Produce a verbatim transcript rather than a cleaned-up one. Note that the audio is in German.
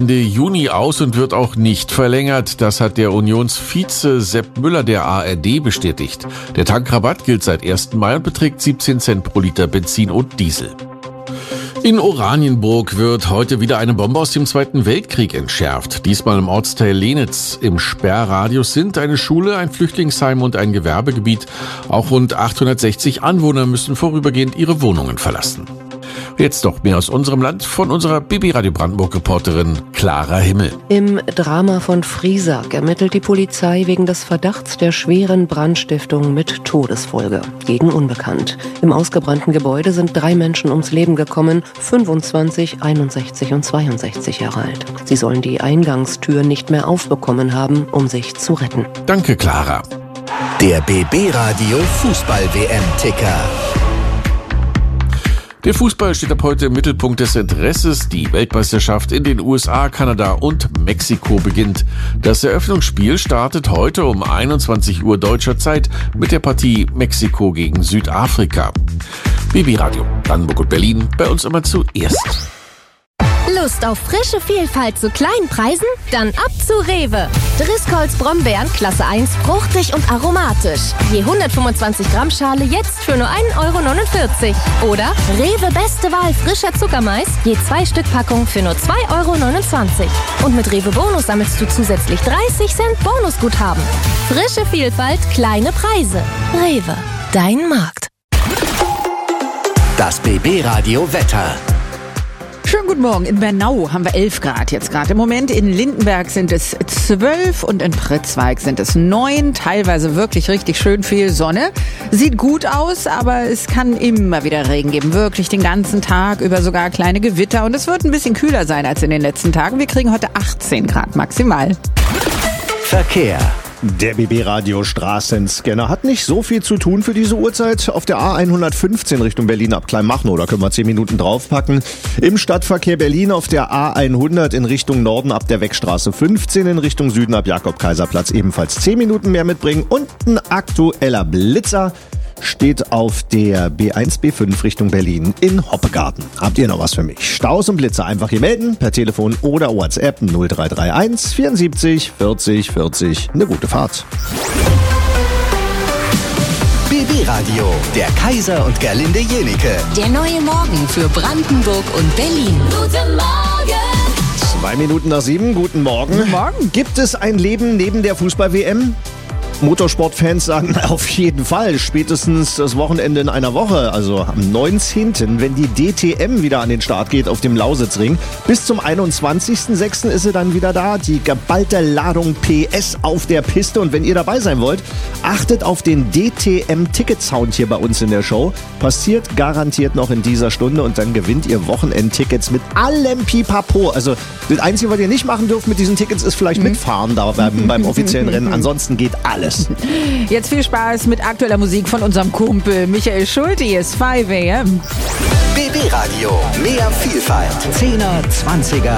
Ende Juni aus und wird auch nicht verlängert. Das hat der Unionsvize Sepp Müller der A R D bestätigt. Der Tankrabatt gilt seit ersten Mai und beträgt siebzehn Cent pro Liter Benzin und Diesel. In Oranienburg wird heute wieder eine Bombe aus dem Zweiten Weltkrieg entschärft. Diesmal im Ortsteil Lenitz. Im Sperrradius sind eine Schule, ein Flüchtlingsheim und ein Gewerbegebiet. Auch rund achthundertsechzig Anwohner müssen vorübergehend ihre Wohnungen verlassen. Jetzt noch mehr aus unserem Land von unserer B B Radio Brandenburg-Reporterin Clara Himmel. Im Drama von Friesack ermittelt die Polizei wegen des Verdachts der schweren Brandstiftung mit Todesfolge gegen Unbekannt. Im ausgebrannten Gebäude sind drei Menschen ums Leben gekommen, fünfundzwanzig, einundsechzig und zweiundsechzig Jahre alt. Sie sollen die Eingangstür nicht mehr aufbekommen haben, um sich zu retten. Danke, Clara. Der B B Radio Fußball-W M-Ticker. Der Fußball steht ab heute im Mittelpunkt des Interesses. Die Weltmeisterschaft in den U S A, Kanada und Mexiko beginnt. Das Eröffnungsspiel startet heute um einundzwanzig Uhr deutscher Zeit mit der Partie Mexiko gegen Südafrika. B B Radio Brandenburg und Berlin, bei uns immer zuerst. Lust auf frische Vielfalt zu kleinen Preisen? Dann ab zu Rewe. Driscolls Brombeeren Klasse eins, fruchtig und aromatisch. Je hundertfünfundzwanzig Gramm Schale jetzt für nur ein Euro neunundvierzig. Oder Rewe Beste Wahl frischer Zuckermais, je zwei Stück Packung für nur zwei Euro neunundzwanzig. Und mit Rewe Bonus sammelst du zusätzlich dreißig Cent Bonusguthaben. Frische Vielfalt, kleine Preise. Rewe, dein Markt. Das B B Radio Wetter. Schönen guten Morgen. In Bernau haben wir elf Grad jetzt gerade im Moment. In Lindenberg sind es zwölf und in Pritzwalk sind es neun. Teilweise wirklich richtig schön viel Sonne. Sieht gut aus, aber es kann immer wieder Regen geben. Wirklich den ganzen Tag über, sogar kleine Gewitter. Und es wird ein bisschen kühler sein als in den letzten Tagen. Wir kriegen heute achtzehn Grad maximal. Verkehr. Der B B Radio Straßenscanner hat nicht so viel zu tun für diese Uhrzeit. Auf der A hundertfünfzehn Richtung Berlin ab Kleinmachnow, da können wir zehn Minuten draufpacken. Im Stadtverkehr Berlin auf der A hundert in Richtung Norden ab der Wegstraße fünfzehn, in Richtung Süden ab Jakob-Kaiser-Platz ebenfalls zehn Minuten mehr mitbringen. Und ein aktueller Blitzer steht auf der B eins B fünf Richtung Berlin in Hoppegarten. Habt ihr noch was für mich? Staus und Blitzer einfach hier melden, per Telefon oder WhatsApp null drei drei eins vierundsiebzig vierzig vierzig. Eine gute Fahrt. B B Radio, der Kaiser und Gerlinde Jenike. Der neue Morgen für Brandenburg und Berlin. Guten Morgen! Zwei Minuten nach sieben, guten Morgen. Guten Morgen. Gibt es ein Leben neben der Fußball-W M? Motorsportfans sagen auf jeden Fall, spätestens das Wochenende in einer Woche, also am neunzehnten, wenn die D T M wieder an den Start geht auf dem Lausitzring. Bis zum einundzwanzigsten sechsten ist sie dann wieder da, die geballte Ladung P S auf der Piste. Und wenn ihr dabei sein wollt, achtet auf den D T M-Ticket-Sound hier bei uns in der Show. Passiert garantiert noch in dieser Stunde und dann gewinnt ihr Wochenendtickets mit allem Pipapo. Also das Einzige, was ihr nicht machen dürft mit diesen Tickets, ist vielleicht mitfahren da beim, beim offiziellen Rennen. Ansonsten geht alles. Jetzt viel Spaß mit aktueller Musik von unserem Kumpel Michael Schulte. Hier ist fünf A M. B B Radio, mehr Vielfalt. Zehner, Zwanziger,